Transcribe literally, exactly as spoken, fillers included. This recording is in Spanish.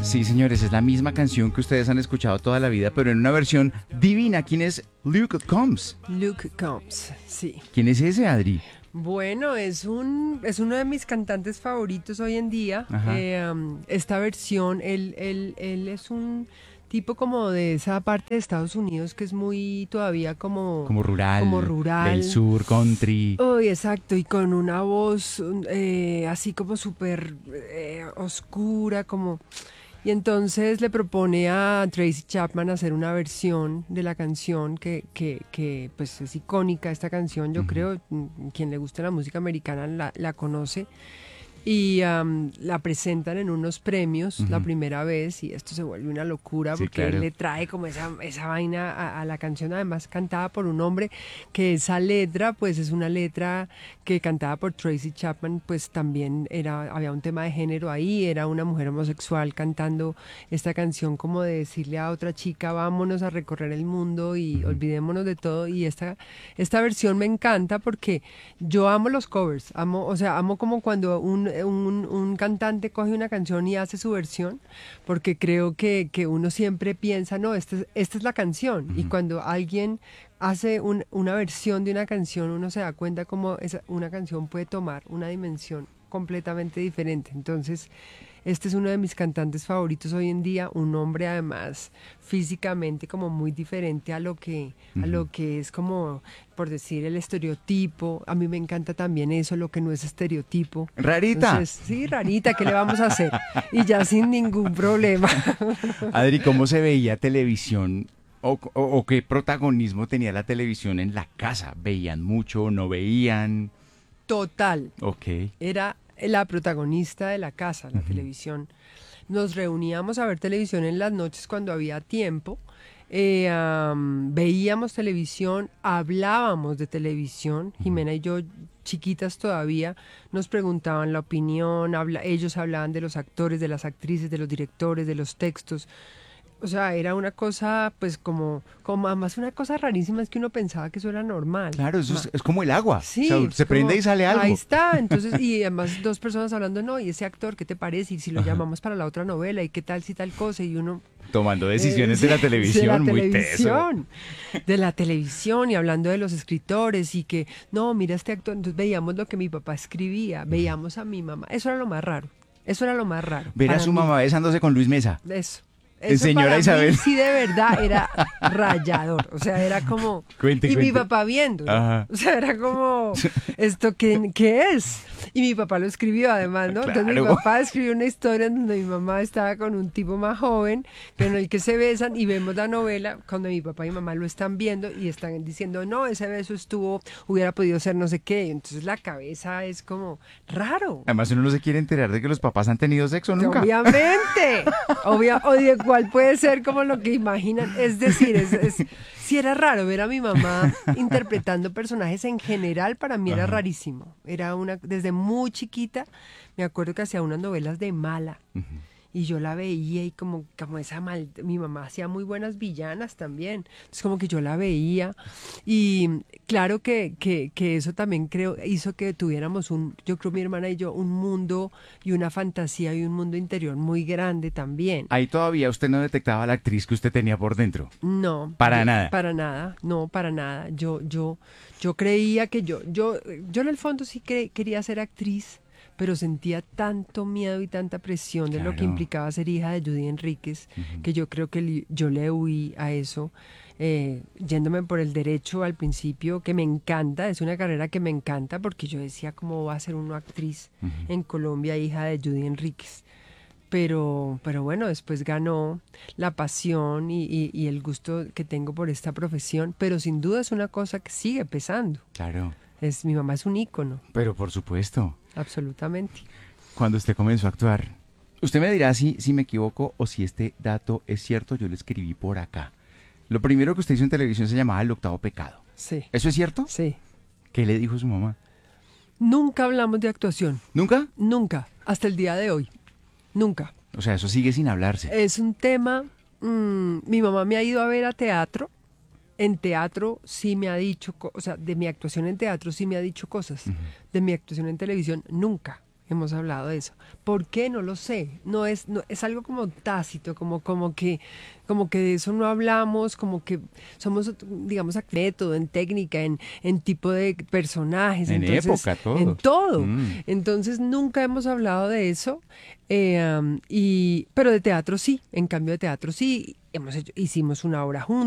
Sí, señores, es la misma canción que ustedes han escuchado toda la vida, pero en una versión divina. ¿Quién es Luke Combs? Luke Combs, sí. ¿Quién es ese, Adri? Bueno, es un es uno de mis cantantes favoritos hoy en día. Eh, um, esta versión, él, él, él es un tipo como de esa parte de Estados Unidos que es muy todavía como... Como rural, como rural. del sur, country. Oh, exacto, y con una voz eh, así como súper eh, oscura, como... Y entonces le propone a Tracy Chapman hacer una versión de la canción que, que, que pues es icónica esta canción, yo uh-huh. creo, quien le gusta la música americana la, la conoce. Y um, la presentan en unos premios uh-huh. la primera vez y esto se vuelve una locura sí, porque claro. él le trae como esa, esa vaina a, a la canción, además cantada por un hombre que esa letra pues es una letra que cantada por Tracy Chapman, pues también era había un tema de género ahí, era una mujer homosexual cantando esta canción como de decirle a otra chica vámonos a recorrer el mundo y uh-huh. olvidémonos de todo, y esta, esta versión me encanta porque yo amo los covers, amo, o sea, amo como cuando un Un, un cantante coge una canción y hace su versión, porque creo que, que uno siempre piensa, no, esta es, esta es la canción, uh-huh. y cuando alguien hace un, una versión de una canción, uno se da cuenta cómo esa, una canción puede tomar una dimensión completamente diferente. Entonces, este es uno de mis cantantes favoritos hoy en día, un hombre además físicamente como muy diferente a lo que, uh-huh. a lo que es como, por decir, el estereotipo. A mí me encanta también eso, lo que no es estereotipo. Rarita. Entonces, sí, rarita, ¿qué le vamos a hacer? Y ya sin ningún problema. Adri, ¿cómo se veía televisión o, o, o qué protagonismo tenía la televisión en la casa? ¿Veían mucho, no veían? Total. Ok. Era la protagonista de la casa, la uh-huh. televisión. Nos reuníamos a ver televisión en las noches cuando había tiempo, eh, um, veíamos televisión, hablábamos de televisión, uh-huh. Jimena y yo, chiquitas todavía, nos preguntaban la opinión, habla, ellos hablaban de los actores, de las actrices, de los directores, de los textos. O sea, era una cosa, pues, como, como además una cosa rarísima, es que uno pensaba que eso era normal. Claro, eso es, es como el agua. Sí. O sea, se prende y sale algo. Ahí está, entonces, y además dos personas hablando, no, y ese actor, ¿qué te parece? Y si lo Ajá. llamamos para la otra novela, ¿y qué tal si tal cosa? Y uno... Tomando decisiones eh, de la televisión, de la muy televisión, teso. De la televisión, y hablando de los escritores, y que, no, mira este actor, entonces veíamos lo que mi papá escribía, veíamos a mi mamá, eso era lo más raro, eso era lo más raro. Ver a su mí. mamá besándose con Luis Mesa. Eso. Eso señora para Isabel. Mí, sí, de verdad, era rayador. O sea, era como... Cuente, y cuente. mi papá viendo. O sea, era como... ¿Esto qué, qué es? Y mi papá lo escribió además, ¿no? Claro. Entonces mi papá escribió una historia en donde mi mamá estaba con un tipo más joven, en el que se besan, y vemos la novela cuando mi papá y mi mamá lo están viendo y están diciendo, no, ese beso estuvo, hubiera podido ser no sé qué. Entonces la cabeza es como raro. Además uno no se quiere enterar de que los papás han tenido sexo nunca. Obviamente. Obvia, o de cuál puede ser como lo que imaginan. Es decir, es, es, si era raro ver a mi mamá interpretando personajes en general, para mí era Ajá. rarísimo. Era una, desde muy chiquita, me acuerdo que hacía unas novelas de mala. Uh-huh. Y yo la veía y como, como esa mal... Mi mamá hacía muy buenas villanas también. Entonces como que yo la veía. Y claro que, que, que eso también creo hizo que tuviéramos un... Yo creo mi hermana y yo, un mundo y una fantasía y un mundo interior muy grande también. Ahí todavía usted no detectaba a la actriz que usted tenía por dentro. No. Para yo, nada. Para nada. No, para nada. Yo, yo, yo creía que yo... Yo, yo en el fondo sí cre- quería ser actriz, pero sentía tanto miedo y tanta presión de claro. lo que implicaba ser hija de Judy Enríquez, uh-huh. que yo creo que li, yo le huí a eso, eh, yéndome por el derecho al principio, que me encanta, es una carrera que me encanta, porque yo decía, ¿cómo va a ser una actriz uh-huh. en Colombia, hija de Judy Enríquez? Pero, pero bueno, después ganó la pasión y, y, y el gusto que tengo por esta profesión, pero sin duda es una cosa que sigue pesando. Claro. Es, mi mamá es un ícono. Pero por supuesto. Absolutamente. Cuando usted comenzó a actuar, usted me dirá si, si me equivoco o si este dato es cierto, yo lo escribí por acá. Lo primero que usted hizo en televisión se llamaba El Octavo Pecado. Sí. ¿Eso es cierto? Sí. ¿Qué le dijo su mamá? Nunca hablamos de actuación. ¿Nunca? Nunca, hasta el día de hoy. Nunca. O sea, eso sigue sin hablarse. Es un tema... Mmm, mi mamá me ha ido a ver a teatro. En teatro sí me ha dicho, o sea, de mi actuación en teatro sí me ha dicho cosas. Uh-huh. De mi actuación en televisión, nunca. hemos hablado de eso. ¿Por qué? No lo sé. No es, no, es algo como tácito, como, como que, como que de eso no hablamos, como que somos, digamos, a método, en técnica, en, en tipo de personajes, En entonces, época, todo. en todo. Mm. Entonces nunca hemos hablado de eso. Eh, um, y, pero de teatro sí, en cambio de teatro sí, hemos hecho, hicimos una obra juntos.